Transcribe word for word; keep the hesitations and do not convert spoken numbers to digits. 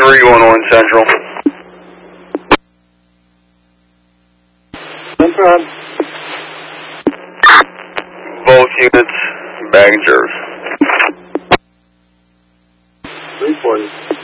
three one one Central. Confirm. Both units, bag and jerks. three forty.